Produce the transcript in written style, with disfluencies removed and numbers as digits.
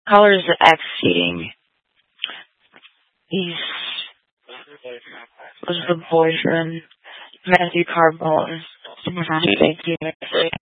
Colors X seating. He was the boyfriend, Matthew Carbone. Thank you.